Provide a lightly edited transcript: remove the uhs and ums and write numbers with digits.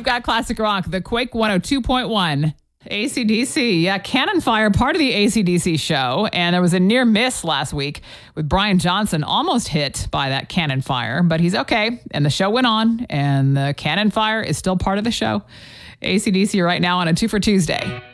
got classic rock, the Quake 102.1. AC/DC, yeah, Cannon Fire, part of the AC/DC show. And there was a near miss last week with Brian Johnson almost hit by that Cannon Fire, but he's okay. And the show went on, and the Cannon Fire is still part of the show. AC/DC right now on a 2 for Tuesday.